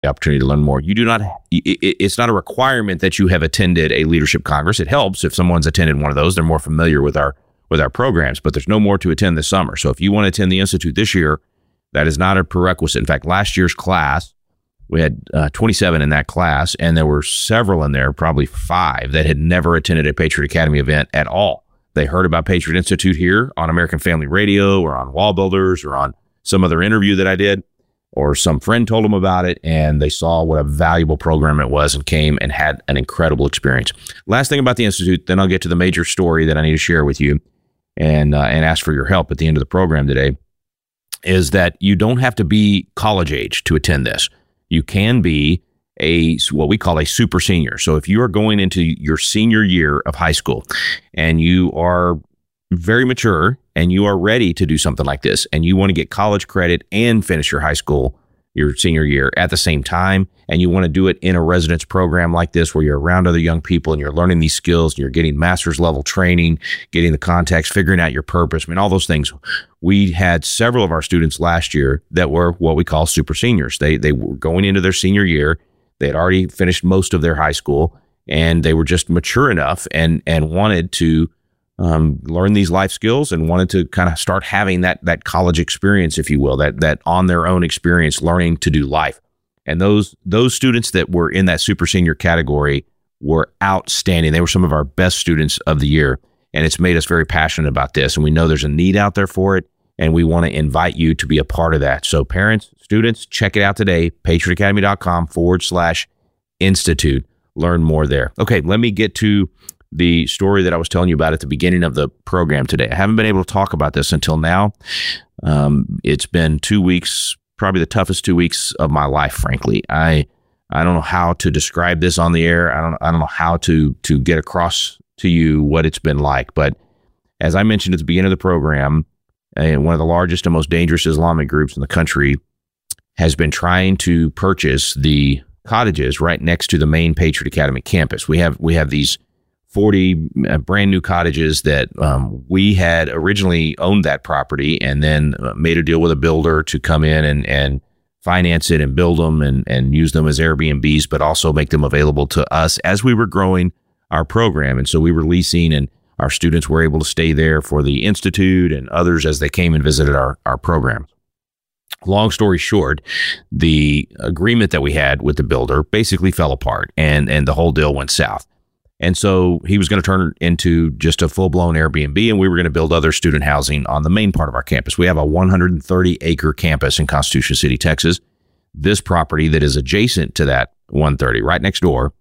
the opportunity to learn more. You do not, it's not a requirement that you have attended a leadership congress. It helps if someone's attended one of those. They're more familiar with our programs, but there's no more to attend this summer. So if you want to attend the Institute this year, that is not a prerequisite. In fact, last year's class, we had 27 in that class, and there were several in there, probably 5, that had never attended a Patriot Academy event at all. They heard about Patriot Institute here on American Family Radio or on Wall Builders or on some other interview that I did, or some friend told them about it, and they saw what a valuable program it was and came and had an incredible experience. Last thing about the Institute, then I'll get to the major story that I need to share with you and ask for your help at the end of the program today, is that you don't have to be college age to attend this. You can be what we call a super senior. So if you are going into your senior year of high school and you are very mature and you are ready to do something like this and you want to get college credit and finish your high school, your senior year at the same time, and you want to do it in a residence program like this where you're around other young people and you're learning these skills and you're getting master's level training, getting the context, figuring out your purpose, I mean, all those things. We had several of our students last year that were what we call super seniors. They were going into their senior year. They had already finished most of their high school, and they were just mature enough and wanted to learn these life skills and wanted to kind of start having that college experience, if you will, that on their own experience, learning to do life. And those students that were in that super senior category were outstanding. They were some of our best students of the year, and it's made us very passionate about this. And we know there's a need out there for it, and we want to invite you to be a part of that. So parents, students, check it out today, patriotacademy.com/institute. Learn more there. Okay, let me get to the story that I was telling you about at the beginning of the program today. I haven't been able to talk about this until now. It's been 2 weeks, probably the toughest 2 weeks of my life, frankly. I don't know how to describe this on the air. I don't know how to get across to you what it's been like. But as I mentioned at the beginning of the program, one of the largest and most dangerous Islamic groups in the country has been trying to purchase the cottages right next to the main Patriot Academy campus. We have these 40 brand new cottages that we had originally owned that property and then made a deal with a builder to come in and finance it and build them and use them as Airbnbs, but also make them available to us as we were growing our program. And so we were leasing, and our students were able to stay there for the Institute and others as they came and visited our program. Long story short, the agreement that we had with the builder basically fell apart, and the whole deal went south. And so he was going to turn it into just a full-blown Airbnb, and we were going to build other student housing on the main part of our campus. We have a 130-acre campus in Constitution City, Texas. This property that is adjacent to that 130, right next door,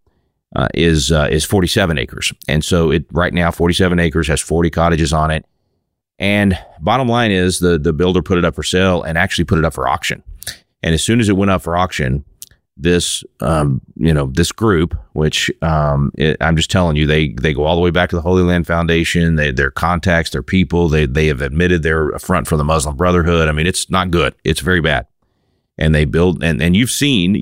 is 47 acres. And so it right now, 47 acres, has 40 cottages on it. And bottom line is the builder put it up for sale and actually put it up for auction. And as soon as it went up for auction, this group, which I'm just telling you, they go all the way back to the Holy Land Foundation. Their contacts, their people, they have admitted they're a front for the Muslim Brotherhood. I mean, it's not good. It's very bad. And they build, and you've seen.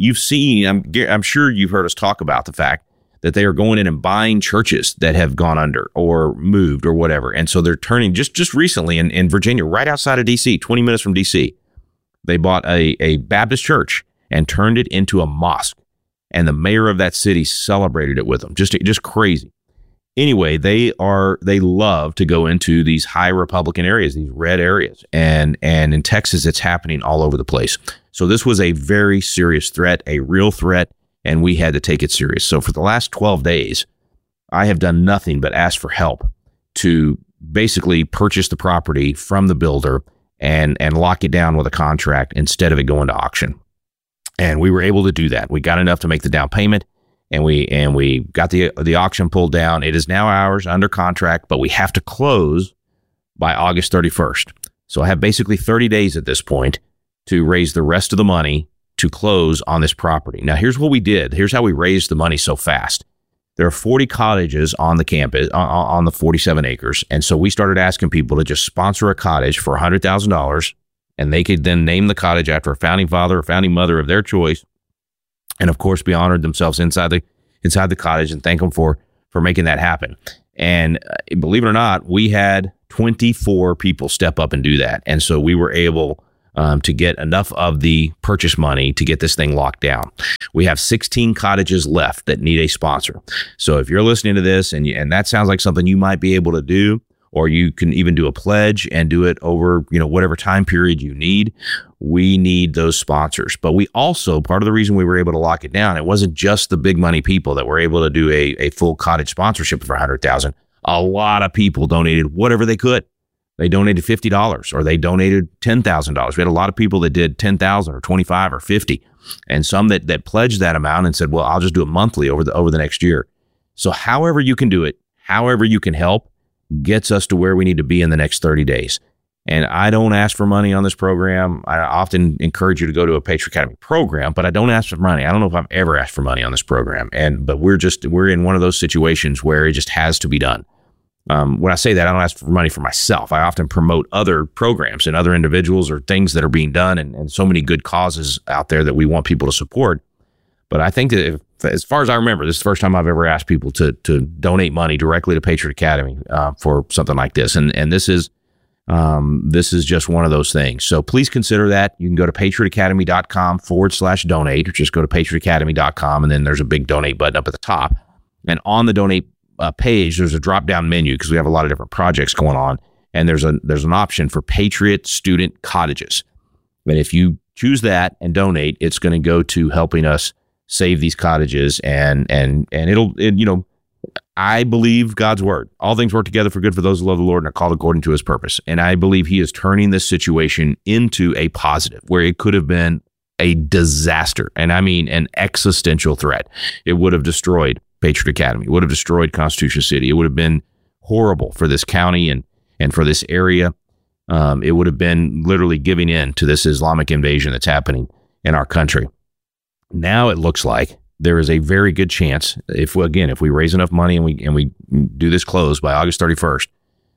I'm sure you've heard us talk about the fact that they are going in and buying churches that have gone under or moved or whatever. And so they're turning just recently in Virginia, right outside of D.C., 20 minutes from D.C., they bought a Baptist church and turned it into a mosque. And the mayor of that city celebrated it with them. Just crazy. Anyway, they love to go into these high Republican areas, these red areas. And in Texas, it's happening all over the place. So this was a very serious threat, a real threat, and we had to take it serious. So for the last 12 days, I have done nothing but ask for help to basically purchase the property from the builder and lock it down with a contract instead of it going to auction. And we were able to do that. We got enough to make the down payment, and we got the auction pulled down. It is now ours under contract, but we have to close by August 31st. So I have basically 30 days at this point to raise the rest of the money to close on this property. Now, here's what we did. Here's how we raised the money so fast. There are 40 cottages on the campus, on the 47 acres. And so we started asking people to just sponsor a cottage for $100,000, and they could then name the cottage after a founding father or founding mother of their choice. And of course, be honored themselves inside the cottage and thank them for making that happen. And believe it or not, we had 24 people step up and do that. And so we were able to get enough of the purchase money to get this thing locked down. We have 16 cottages left that need a sponsor. So if you're listening to this and that sounds like something you might be able to do, or you can even do a pledge and do it over, whatever time period you need, we need those sponsors. But we also, part of the reason we were able to lock it down, it wasn't just the big money people that were able to do a full cottage sponsorship for $100,000. A lot of people donated whatever they could. They donated $50 or they donated $10,000. We had a lot of people that did $10,000 or $25,000 or $50,000, and some that pledged that amount and said, well, I'll just do it monthly over the next year. So however you can do it, however you can help, gets us to where we need to be in the next 30 days. And I don't ask for money on this program. I often encourage you to go to a Patriot Academy program, but I don't ask for money. I don't know if I've ever asked for money on this program. But we're in one of those situations where it just has to be done. When I say that, I don't ask for money for myself. I often promote other programs and other individuals or things that are being done and so many good causes out there that we want people to support. But I think that as far as I remember, this is the first time I've ever asked people to donate money directly to Patriot Academy for something like this. And this is just one of those things. So please consider that. You can go to patriotacademy.com/donate, or just go to patriotacademy.com, and then there's a big donate button up at the top. And on the donate page, there's a drop-down menu because we have a lot of different projects going on, and there's an option for Patriot Student Cottages. And if you choose that and donate, it's going to go to helping us save these cottages, and I believe God's word. All things work together for good for those who love the Lord and are called according to his purpose. And I believe he is turning this situation into a positive where it could have been a disaster. And I mean an existential threat. It would have destroyed Patriot Academy. It would have destroyed Constitution City. It would have been horrible for this county and for this area. It would have been literally giving in to this Islamic invasion that's happening in our country. Now it looks like there is a very good chance, if we raise enough money and we do this close by August 31st,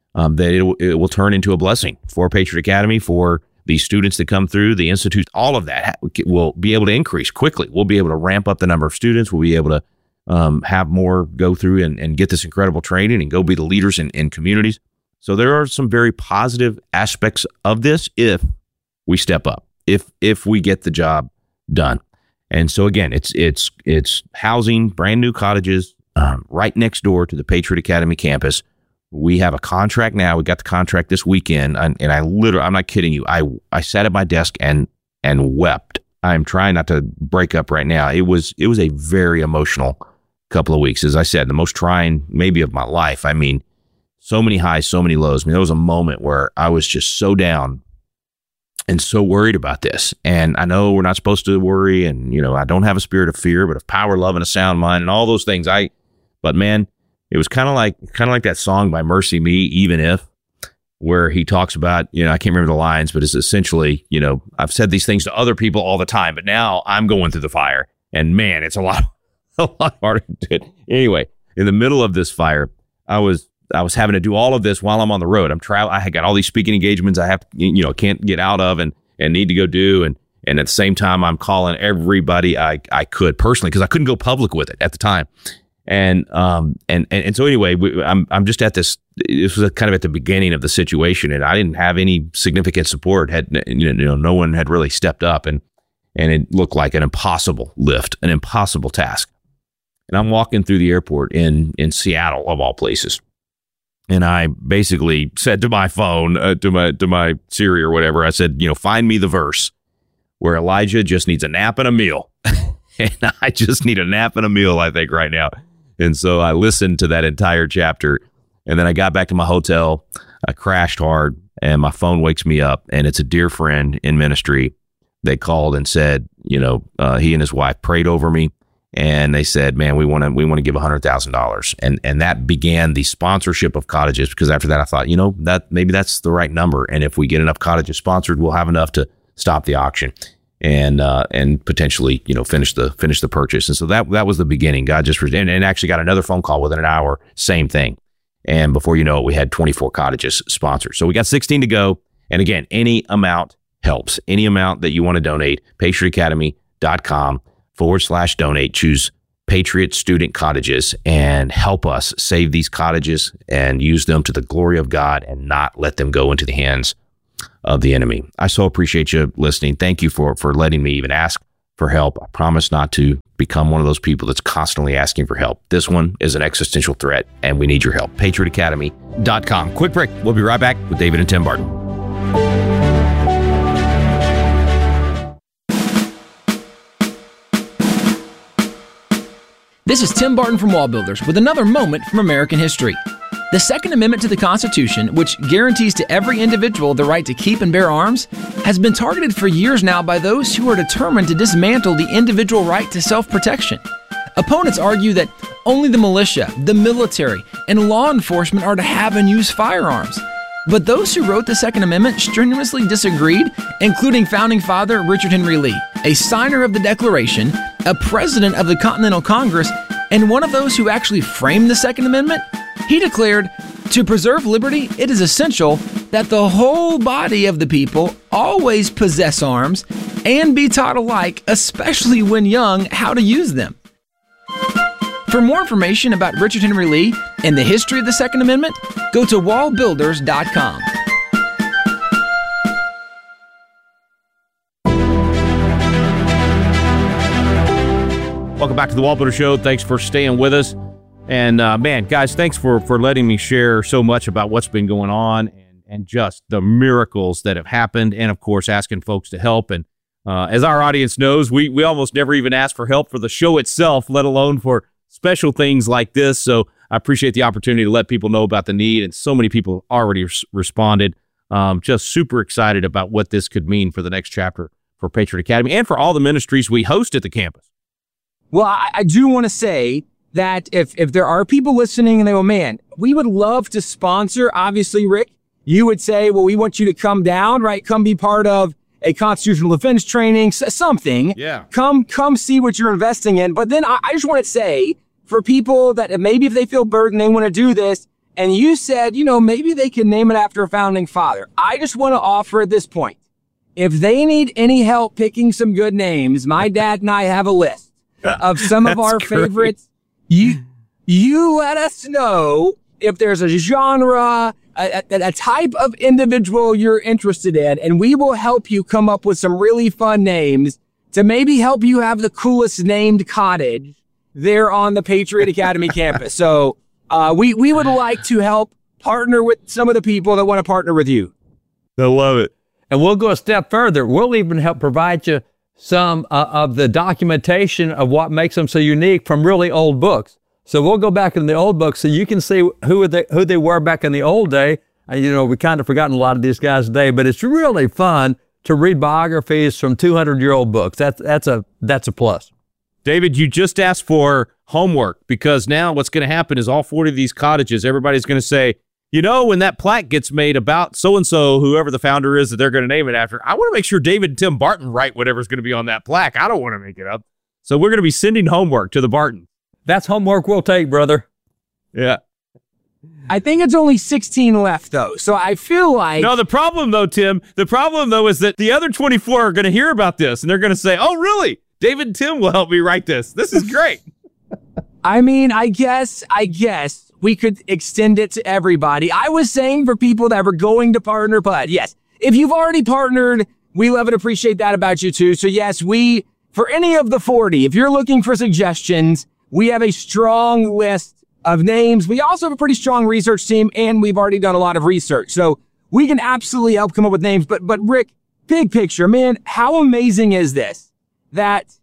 that it will turn into a blessing for Patriot Academy, for the students that come through, the institute. All of that will be able to increase quickly. We'll be able to ramp up the number of students. We'll be able to have more go through and get this incredible training and go be the leaders in communities. So there are some very positive aspects of this if we step up, if we get the job done. And so again, it's housing, brand new cottages right next door to the Patriot Academy campus. We have a contract now. We got the contract this weekend, and I'm not kidding you. I sat at my desk and wept. I'm trying not to break up right now. It was a very emotional couple of weeks. As I said, the most trying maybe of my life. I mean, so many highs, so many lows. I mean, there was a moment where I was just so down and so worried about this. And I know we're not supposed to worry, and I don't have a spirit of fear, but of power, love, and a sound mind, and all those things. But man, it was kind of like that song by Mercy Me, Even If, where he talks about, I can't remember the lines, but it's essentially, I've said these things to other people all the time, but now I'm going through the fire, and man, it's a lot harder to do it. Anyway, in the middle of this fire, I was having to do all of this while I'm on the road. I'm traveling. I got all these speaking engagements I have, can't get out of and need to go do. And at the same time, I'm calling everybody I could personally, because I couldn't go public with it at the time. And so anyway, I'm just at this. This was kind of at the beginning of the situation, and I didn't have any significant support. No one had really stepped up, and it looked like an impossible lift, an impossible task. And I'm walking through the airport in Seattle, of all places. And I basically said to my phone, to my Siri or whatever, I said, find me the verse where Elijah just needs a nap and a meal. And I just need a nap and a meal, I think, right now. And so I listened to that entire chapter. And then I got back to my hotel. I crashed hard, and my phone wakes me up. And it's a dear friend in ministry that called and said, he and his wife prayed over me. And they said, man, we want to give $100,000. And that began the sponsorship of cottages, because after that, I thought, that maybe that's the right number. And if we get enough cottages sponsored, we'll have enough to stop the auction and potentially, finish the purchase. And so that was the beginning. God just, and actually got another phone call within an hour, same thing. And before you know it, we had 24 cottages sponsored. So we got 16 to go. And again, any amount helps. Any amount that you want to donate, patriotacademy.com/donate, choose Patriot Student Cottages, and help us save these cottages and use them to the glory of God, and not let them go into the hands of the enemy. I so appreciate you listening. Thank you for letting me even ask for help. I promise not to become one of those people that's constantly asking for help. This one is an existential threat, and we need your help. PatriotAcademy.com. Quick break. We'll be right back with David and Tim Barton. This is Tim Barton from Wall Builders with another moment from American history. The Second Amendment to the Constitution, which guarantees to every individual the right to keep and bear arms, has been targeted for years now by those who are determined to dismantle the individual right to self-protection. Opponents argue that only the militia, the military, and law enforcement are to have and use firearms. But those who wrote the Second Amendment strenuously disagreed, including Founding Father Richard Henry Lee, a signer of the Declaration, a president of the Continental Congress, and one of those who actually framed the Second Amendment. He declared, "To preserve liberty, it is essential that the whole body of the people always possess arms and be taught alike, especially when young, how to use them." For more information about Richard Henry Lee and the history of the Second Amendment, go to wallbuilders.com. Welcome back to the Wall Builder Show. Thanks for staying with us. And man, guys, thanks for letting me share so much about what's been going on and just the miracles that have happened, and of course, asking folks to help. And as our audience knows, we almost never even ask for help for the show itself, let alone for special things like this. So I appreciate the opportunity to let people know about the need, and so many people already responded. Just super excited about what this could mean for the next chapter for Patriot Academy and for all the ministries we host at the campus. Well, I do want to say that if there are people listening and they go, man, we would love to sponsor, obviously, Rick, you would say, well, we want you to come down, right? Come be part of a constitutional defense training, something. Yeah. Come see what you're investing in. But then I just want to say, for people that maybe if they feel burdened, they want to do this, and you said, maybe they can name it after a founding father. I just want to offer at this point, if they need any help picking some good names, my dad and I have a list of some of our favorites. You let us know if there's a genre, a type of individual you're interested in, and we will help you come up with some really fun names to maybe help you have the coolest named cottage there on the Patriot Academy campus. So we would like to help partner with some of the people that want to partner with you. I love it. And we'll go a step further. We'll even help provide you some of the documentation of what makes them so unique from really old books. So we'll go back in the old books so you can see who they were back in the old day. And, we kind of forgotten a lot of these guys today, but it's really fun to read biographies from 200-year-old books. That's a plus. David, you just asked for homework, because now what's going to happen is all 40 of these cottages, everybody's going to say, when that plaque gets made about so-and-so, whoever the founder is that they're going to name it after, I want to make sure David and Tim Barton write whatever's going to be on that plaque. I don't want to make it up. So we're going to be sending homework to the Bartons. That's homework we'll take, brother. Yeah. I think it's only 16 left, though. So I feel like... No, the problem, though, Tim, is that the other 24 are going to hear about this, and they're going to say, oh, really? David and Tim will help me write this. This is great. I mean, I guess we could extend it to everybody. I was saying for people that were going to partner, but yes, if you've already partnered, we love and appreciate that about you too. So yes, for any of the 40, if you're looking for suggestions, we have a strong list of names. We also have a pretty strong research team, and we've already done a lot of research. So we can absolutely help come up with names. But Rick, big picture, man, how amazing is this? That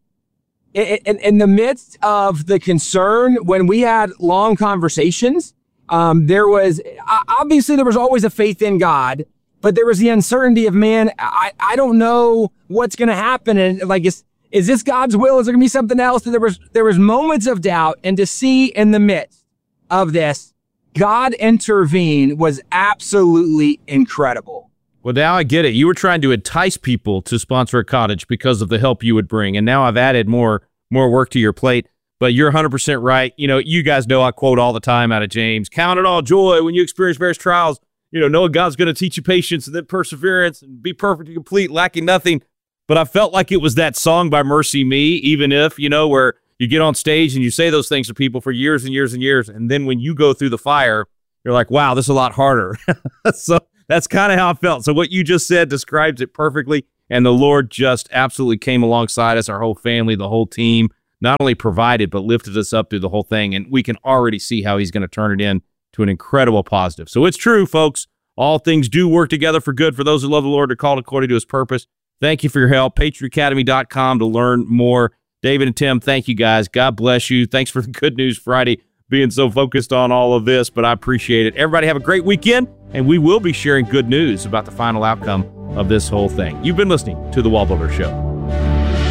in the midst of the concern, when we had long conversations, there was always a faith in God, but there was the uncertainty of, man, I don't know what's going to happen. And like, is this God's will? Is there going to be something else? And there was moments of doubt, and to see in the midst of this, God intervene was absolutely incredible. Well, now I get it. You were trying to entice people to sponsor a cottage because of the help you would bring, and now I've added more work to your plate. But you're 100% right. You guys know I quote all the time out of James, count it all joy when you experience various trials. Knowing God's going to teach you patience and then perseverance and be perfect and complete, lacking nothing. But I felt like it was that song by Mercy Me, even if, where you get on stage and you say those things to people for years and years and years. And then when you go through the fire, you're like, wow, this is a lot harder. So That's kind of how I felt. So what you just said describes it perfectly. And the Lord just absolutely came alongside us, our whole family, the whole team, not only provided, but lifted us up through the whole thing. And we can already see how he's going to turn it into an incredible positive. So it's true, folks. All things do work together for good for those who love the Lord, are called according to his purpose. Thank you for your help. PatriotAcademy.com to learn more. David and Tim, thank you guys. God bless you. Thanks for the Good News Friday, being so focused on all of this, but I appreciate it. Everybody have a great weekend, and we will be sharing good news about the final outcome of this whole thing. You've been listening to The Wall Builder Show.